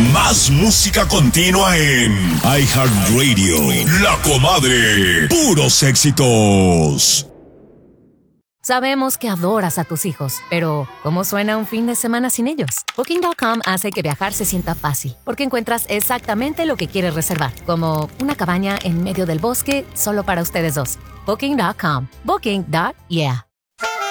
Más música continua en iHeartRadio. La Comadre. Puros éxitos. Sabemos que adoras a tus hijos, pero ¿cómo suena un fin de semana sin ellos? Booking.com hace que viajar se sienta fácil, porque encuentras exactamente lo que quieres reservar, como una cabaña en medio del bosque solo para ustedes dos. Booking.com. Booking.yeah.